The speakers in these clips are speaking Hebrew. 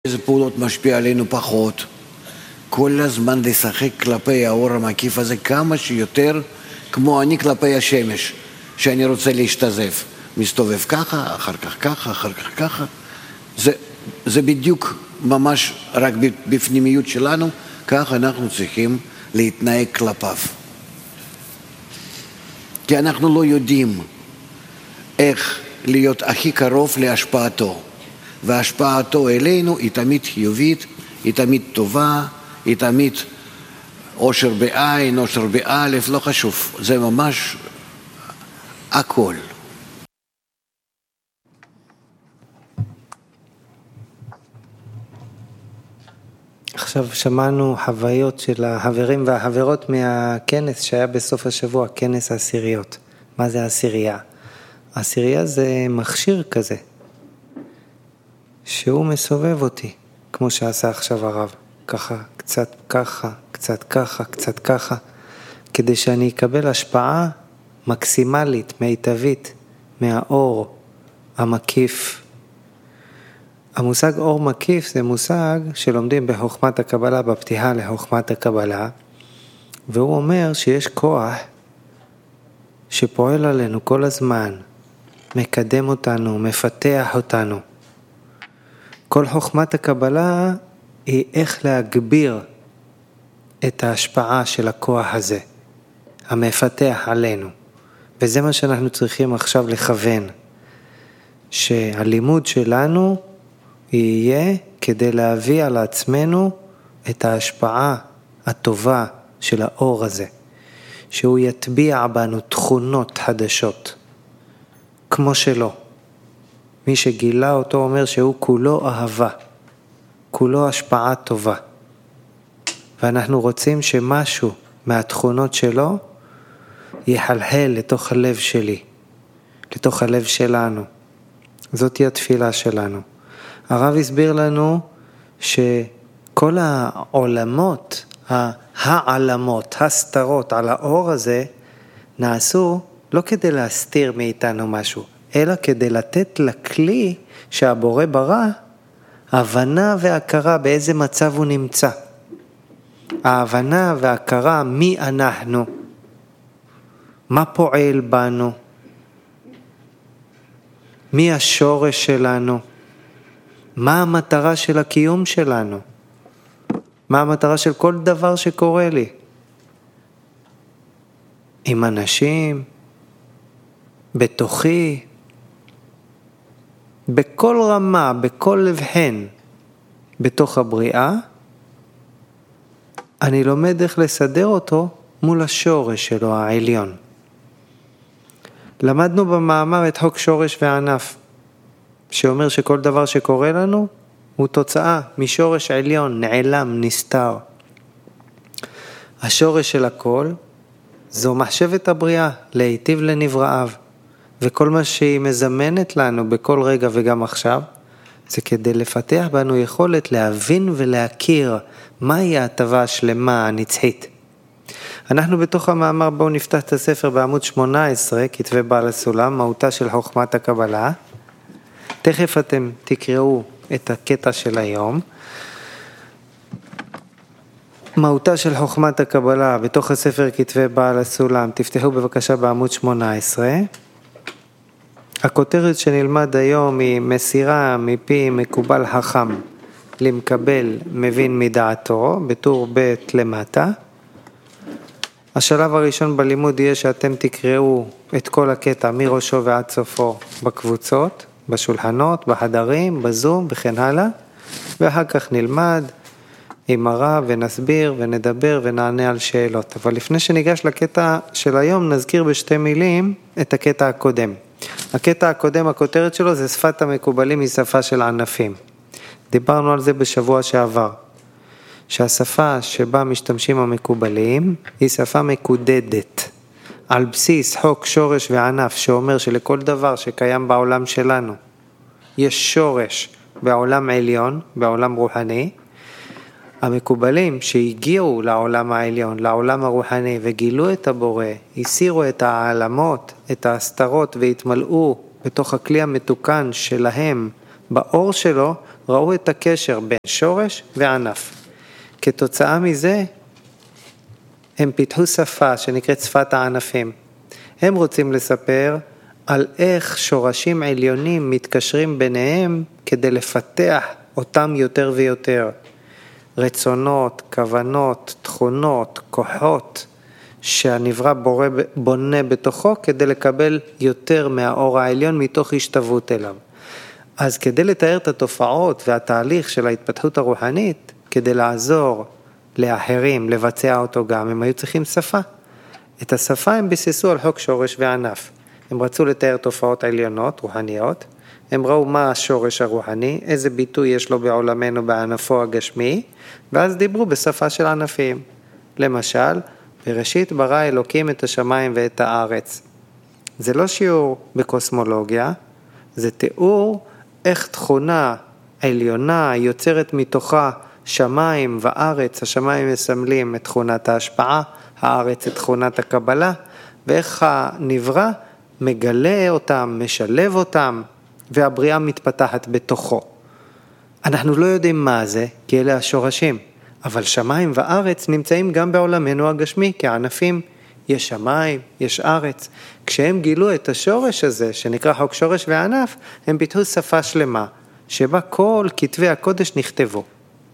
איזה פעולות משפיע עלינו פחות. כל הזמן לשחק כלפי האור המקיף הזה כמה שיותר, כמו אני כלפי השמש, שאני רוצה להשתזף. מסתובב ככה, אחר כך ככה, אחר כך ככה. זה בדיוק ממש רק בפנימיות שלנו, כך אנחנו צריכים להתנהג כלפיו. כי אנחנו לא יודעים איך להיות הכי קרוב להשפעתו. והשפעתו אלינו היא תמיד חיובית, היא תמיד טובה, היא תמיד אושר בעין, אושר באלף, לא חשוב. זה ממש הכל. עכשיו שמענו חוויות של החברים והחברות מהכנס שהיה בסוף השבוע, כנס העשיריות. מה זה העשירייה? העשירייה זה מכשיר כזה, שהוא מסובב אותי, כמו שעשה עכשיו הרב. ככה, קצת ככה, קצת ככה, קצת ככה, כדי שאני אקבל השפעה מקסימלית, מיטבית, מהאור המקיף. המושג אור מקיף זה מושג שלומדים בחוכמת הקבלה, בפתיחה לחוכמת הקבלה, והוא אומר שיש כוח שפועל עלינו כל הזמן, מקדם אותנו, מפתח אותנו. כל חוכמת הקבלה היא איך להגביר את ההשפעה של הכוח הזה, המפתח עלינו. וזה מה שאנחנו צריכים עכשיו לכוון, שהלימוד שלנו יהיה כדי להביא על עצמנו את ההשפעה הטובה של האור הזה, שהוא יטביע בנו תכונות חדשות, כמו שלו. מי שגילה אותו אומר שהוא כולו אהבה, כולו השפעה טובה. ואנחנו רוצים שמשהו מהתכונות שלו יחלחל לתוך הלב שלי, לתוך הלב שלנו. זאת היא התפילה שלנו. הרב הסביר לנו שכל העולמות, העלמות, הסתרות על האור הזה, נעשו לא כדי להסתיר מאיתנו משהו, אלא כדי לתת לכלי שהבורא ברא, הבנה והכרה באיזה מצב הוא נמצא. ההבנה והכרה מי אנחנו, מה פועל בנו, מי השורש שלנו, מה המטרה של הקיום שלנו, מה המטרה של כל דבר שקורה לי, עם אנשים, בתוכי, בכל רמה, בכל לבחן, בתוך הבריאה, אני לומד איך לסדר אותו מול השורש שלו העליון. למדנו במאמר את חוק שורש וענף, שאומר שכל דבר שקורה לנו הוא תוצאה משורש עליון, נעלם, נסתר. השורש של הכל זו מחשבת הבריאה, להיטיב לנבראיו. וכל מה שהיא מזמנת לנו בכל רגע וגם עכשיו, זה כדי לפתח בנו יכולת להבין ולהכיר מהי ההטבה השלמה הנצחית. אנחנו בתוך המאמר, בואו נפתח את הספר בעמוד 18, כתבי בעל הסולם, מהותה של חוכמת הקבלה. תכף אתם תקראו את הקטע של היום. מהותה של חוכמת הקבלה בתוך הספר כתבי בעל הסולם, תפתחו בבקשה בעמוד 18. הכותרת שנלמד היום היא מסירה מפי מקובל חכם למקבל מבין מדעתו, בטור ב' למטה. השלב הראשון בלימוד יהיה שאתם תקראו את כל הקטע מראשו ועד סופו בקבוצות, בשולחנות, בחדרים, בזום וכן הלאה, ואחר כך נלמד עם הרב ונסביר ונדבר ונענה על שאלות. אבל לפני שניגש לקטע של היום נזכיר בשתי מילים את הקטע הקודם. הקטע הקודם, הכותרת שלו זה שפת המקובלים היא שפה של ענפים. דיברנו על זה בשבוע שעבר, שהשפה שבה משתמשים המקובלים היא שפה מקודדת, על בסיס חוק שורש וענף, שאומר שלכל דבר שקיים בעולם שלנו יש שורש בעולם עליון, בעולם רוחני. המקובלים שהגיעו לעולם העליון, לעולם הרוחני, וגילו את הבורא, הסירו את העלמות, את ההסתרות, והתמלאו בתוך הכלי המתוקן שלהם, באור שלו, ראו את הקשר בין שורש וענף. כתוצאה מזה, הם פיתחו שפה שנקראת שפת הענפים. הם רוצים לספר על איך שורשים עליונים מתקשרים ביניהם כדי לפתח אותם יותר ויותר. רצונות, כוונות, תכונות, כוחות שהנברא בונה בתוכו כדי לקבל יותר מהאור העליון מתוך השתוות אליו. אז כדי לתאר את התופעות והתהליך של ההתפתחות הרוחנית, כדי לעזור לאחרים לבצע אותו גם, הם היו צריכים שפה. את השפה הם ביססו על חוק שורש וענף. הם רצו לתאר תופעות עליונות, רוחניות, הם ראו מה השורש הרוחני, איזה ביטוי יש לו בעולמנו בענפו הגשמי, ואז דיברו בשפה של ענפים. למשל, בראשית ברא אלוקים את השמיים ואת הארץ. זה לא שיעור בקוסמולוגיה, זה תיאור איך תכונה עליונה יוצרת מתוכה שמיים וארץ. השמיים מסמלים את תכונת ההשפעה, הארץ את תכונת הקבלה, ואיך הנברא מגלה אותם, משלב אותם, והבריאה מתפתחת בתוכו. אנחנו לא יודעים מה זה, כי אלה השורשים, אבל שמיים וארץ נמצאים גם בעולמנו הגשמי, כענפים. יש שמיים, יש ארץ. כשהם גילו את השורש הזה, שנקרא חוק שורש וענף, הם פיתחו שפה שלמה, שבה כל כתבי הקודש נכתבו.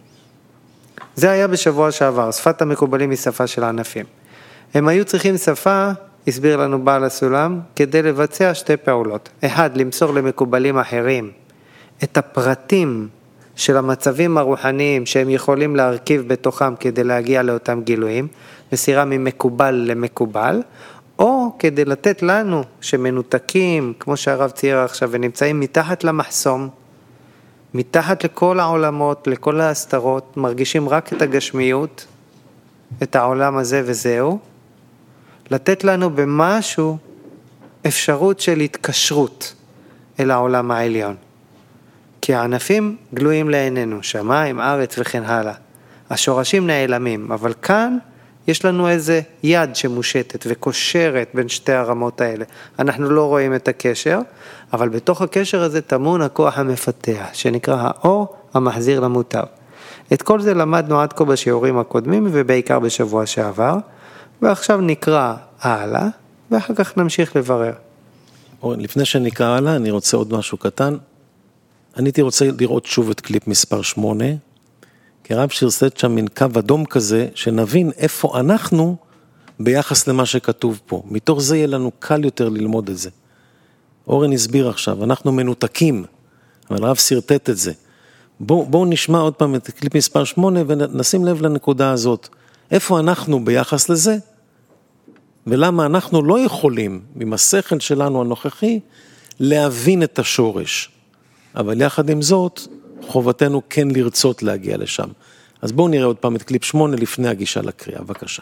זה היה בשבוע שעבר, שפת המקובלים היא שפה של ענפים. הם היו צריכים שפה, הסביר לנו בעל הסולם, כדי לבצע שתי פעולות. אחד, למסור למקובלים אחרים את הפרטים של המצבים הרוחניים שהם יכולים להרכיב בתוכם כדי להגיע לאותם גילויים, מסירה ממקובל למקובל, או כדי לתת לנו שמנותקים, כמו שהרב צייר עכשיו, ונמצאים מתחת למחסום, מתחת לכל העולמות, לכל ההסתרות, מרגישים רק את הגשמיות, את העולם הזה וזהו, לתת לנו במשהו אפשרות של התקשרות אל העולם העליון. כי הענפים גלויים לעינינו, שמיים, ארץ וכן הלאה. השורשים נעלמים, אבל כאן יש לנו איזה יד שמושטת וקושרת בין שתי הרמות האלה. אנחנו לא רואים את הקשר, אבל בתוך הקשר הזה טמון הכוח המפתח, שנקרא האור המחזיר למוטב. את כל זה למדנו עד כה בשיעורים הקודמים, ובעיקר בשבוע שעבר, ועכשיו נקרא הלאה, ואחר כך נמשיך לברר. לפני שנקרא הלאה, אני רוצה עוד משהו קטן. אני הייתי רוצה לראות שוב את קליפ מספר 8, כי הרב שרסט שם מין קו אדום כזה, שנבין איפה אנחנו ביחס למה שכתוב פה. מתוך זה יהיה לנו קל יותר ללמוד את זה. אורן הסביר עכשיו, אנחנו מנותקים, אבל הרב סרטט את זה. בואו נשמע עוד פעם את קליפ מספר 8, ונשים לב לנקודה הזאת. איפה אנחנו ביחס לזה? ולמה אנחנו לא יכולים, עם השכל שלנו הנוכחי, להבין את השורש. אבל יחד עם זאת, חובתנו כן לרצות להגיע לשם. אז בואו נראה עוד פעם את קליפ 8 לפני הגישה לקריאה, בבקשה.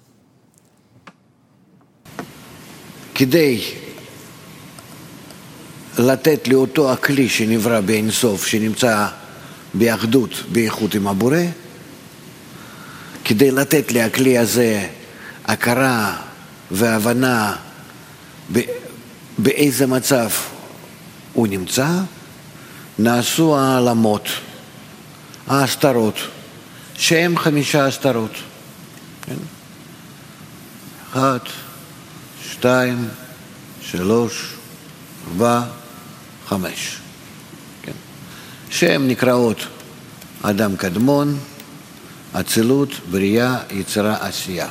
כדי לתת לאותו הכלי שנברא באינסוף, שנמצא באחדות, באיכות עם הבורא, כדי לתת לכלי הזה הכרה והבנה באיזה מצב הוא נמצא, נעשו העלמות, ההסתרות, שהם 5 הסתרות. 1, 2, 3, 4, 5. שהן נקראות אדם קדמון, אצילות, בריאה, יצירה, עשייה.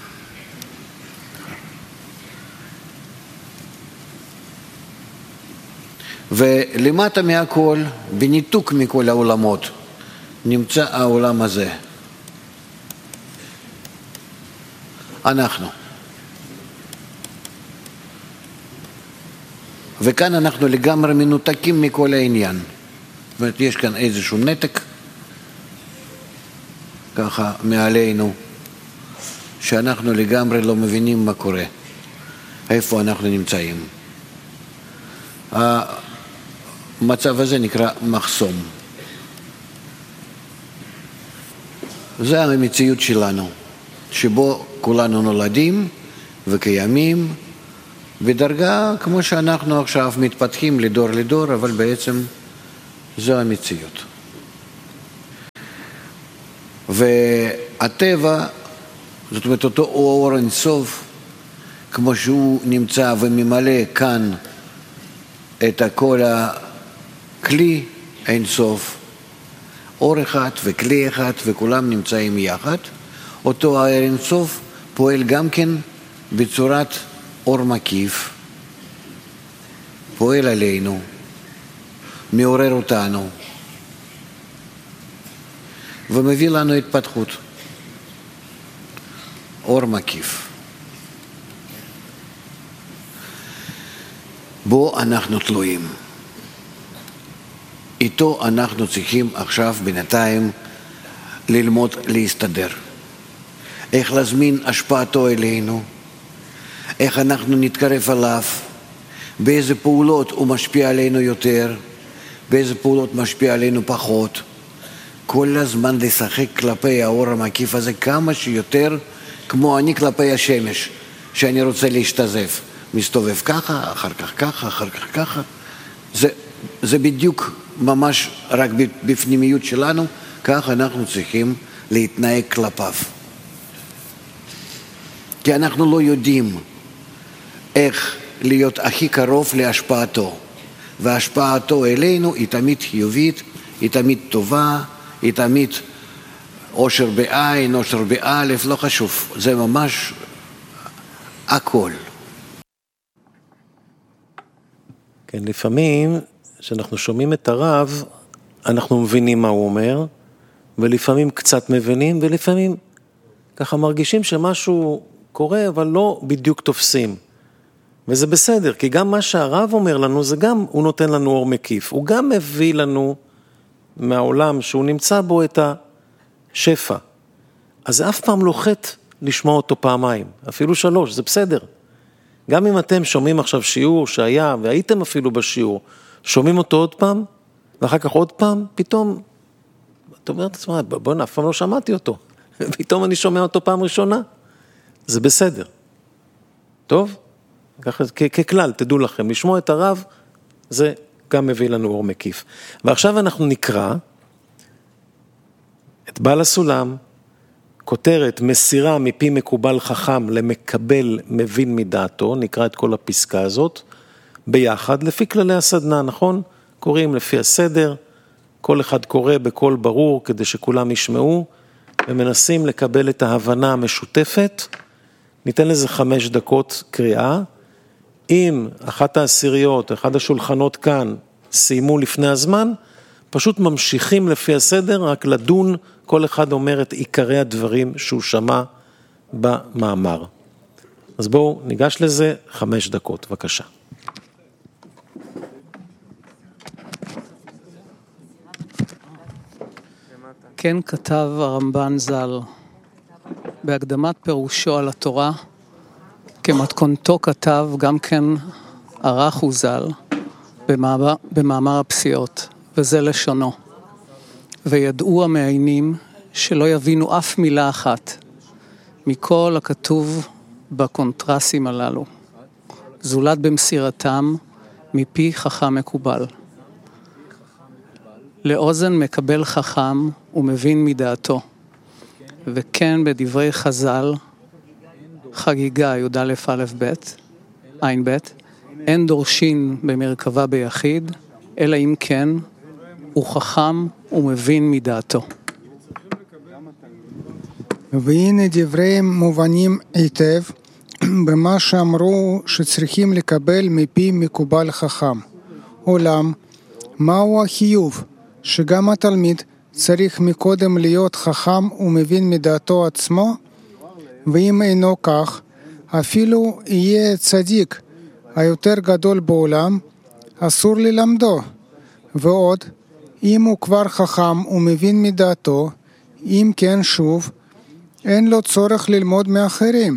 ולמטה מהכל, בניתוק מכל העולמות, נמצא העולם הזה. אנחנו. וכאן אנחנו לגמרי מנותקים מכל העניין. זאת אומרת, יש כאן איזשהו נתק, ככה מעלינו, שאנחנו לגמרי לא מבינים מה קורה, איפה אנחנו נמצאים. המצב הזה נקרא מחסום. זה המציאות שלנו, שבו כולנו נולדים וקיימים, בדרגה כמו שאנחנו עכשיו מתפתחים לדור לדור, אבל בעצם זו המציאות. והטבע, זאת אומרת אותו אור אינסוף, כמו שהוא נמצא וממלא כאן את כל הכלי אינסוף, אור אחד וכלי אחד וכולם נמצאים יחד, אותו האור אינסוף פועל גם כן בצורת אור מקיף, פועל עלינו, מעורר אותנו ומביא לנו התפתחות. אור מקיף. בו אנחנו תלויים. איתו אנחנו צריכים עכשיו בינתיים ללמוד להסתדר. איך להזמין השפעתו אלינו, איך אנחנו נתקרב עליו, באיזה פעולות הוא משפיע עלינו יותר, באיזה פעולות משפיע עלינו פחות. כל הזמן לשחק כלפי האור המקיף הזה כמה שיותר, כמו אני כלפי השמש, שאני רוצה להשתזף. מסתובב ככה, אחר כך ככה, אחר כך ככה. זה בדיוק ממש רק בפנימיות שלנו, כך אנחנו צריכים להתנהג כלפיו. כי אנחנו לא יודעים איך להיות הכי קרוב להשפעתו. והשפעתו אלינו היא תמיד חיובית, היא תמיד טובה, היא תמיד אושר בעין, אושר באלף, לא חשוב. זה ממש הכל. כן, לפעמים כשאנחנו שומעים את הרב, אנחנו מבינים מה הוא אומר, ולפעמים קצת מבינים, ולפעמים ככה מרגישים שמשהו קורה, אבל לא בדיוק תופסים. וזה בסדר, כי גם מה שהרב אומר לנו, זה גם, הוא נותן לנו אור מקיף. הוא גם מביא לנו מהעולם שהוא נמצא בו את השפע. אז זה אף פעם לא חטא לשמוע אותו פעמיים, אפילו 3, זה בסדר. גם אם אתם שומעים עכשיו שיעור שהיה, והייתם אפילו בשיעור, שומעים אותו עוד פעם, ואחר כך עוד פעם, פתאום, אתה אומר את עצמך, בוא, אף פעם לא שמעתי אותו. פתאום אני שומע אותו פעם ראשונה. זה בסדר. טוב? ככה, ככלל, תדעו לכם, לשמוע את הרב, זה גם מביא לנו אור מקיף. ועכשיו אנחנו נקרא את בעל הסולם, כותרת מסירה מפי מקובל חכם למקבל מבין מדעתו, נקרא את כל הפסקה הזאת, ביחד, לפי כללי הסדנה, נכון? קוראים לפי הסדר, כל אחד קורא בקול ברור כדי שכולם ישמעו, ומנסים לקבל את ההבנה המשותפת, ניתן לזה 5 דקות קריאה, אם אחת העשיריות, אחד השולחנות כאן, סיימו לפני הזמן, פשוט ממשיכים לפי הסדר, רק לדון, כל אחד אומר את עיקרי הדברים שהוא שמע במאמר. אז בואו ניגש לזה 5 דקות, בבקשה. כן כתב הרמב"ן ז"ל בהקדמת פירושו על התורה, כמתכונתו כתב גם כן ערך הוא ז"ל במאמר הפסיעות, וזה לשונו. וידעו המעיינים שלא יבינו אף מילה אחת מכל הכתוב בקונטרסים הללו, זולת במסירתם מפי חכם מקובל. לאוזן מקבל חכם ומבין מדעתו, וכן בדברי חז"ל, חגיגה י"א א' ב' עין ב', אין דורשין במרכבה ביחיד, אלא אם כן הוא חכם ומבין מדעתו. והנה דבריהם מובנים היטב במה שאמרו שצריכים לקבל מפי מקובל חכם. אולם, מהו החיוב? שגם התלמיד צריך מקודם להיות חכם ומבין מדעתו עצמו, ואם אינו כך, אפילו יהיה צדיק היותר גדול בעולם, אסור ללמדו. ועוד, אם הוא כבר חכם ומבין מדעתו, אם כן שוב, אין לו צורך ללמוד מאחרים.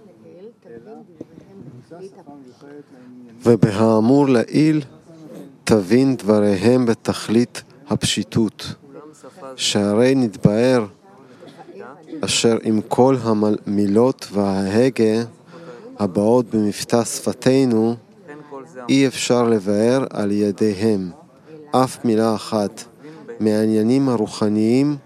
ובהאמור לעיל, תבין דבריהם בתכלית הפשיטות, שהרי נתבאר אשר עם כל המילות וההגה הבאות במבטא שפתנו, אי אפשר לבאר על ידיהם אף מילה אחת מהעניינים הרוחניים